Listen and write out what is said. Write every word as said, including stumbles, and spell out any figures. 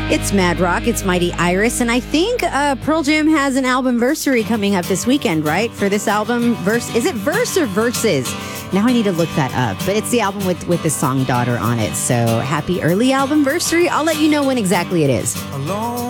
It's Mad Rock. It's Mighty Iris. And I think uh, Pearl Jam has an albumversary coming up this weekend, right? For this album, verse is it verse or verses? Now I need to look that up. But it's the album with, with the song Daughter on it. So happy early albumversary. I'll let you know when exactly it is. Alone.